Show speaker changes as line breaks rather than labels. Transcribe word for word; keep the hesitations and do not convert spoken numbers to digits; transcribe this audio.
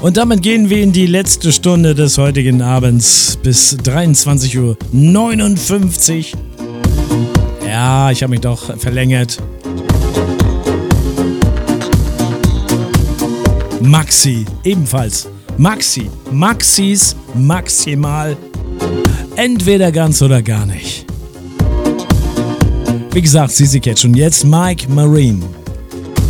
Und damit gehen wir in die letzte Stunde des heutigen Abends bis dreiundzwanzig Uhr neunundfünfzig. Ja, ich habe mich doch verlängert. Maxi, ebenfalls. Maxi, Maxis maximal. Entweder ganz oder gar nicht. Wie gesagt, Sisi Catch und jetzt Mike Marine.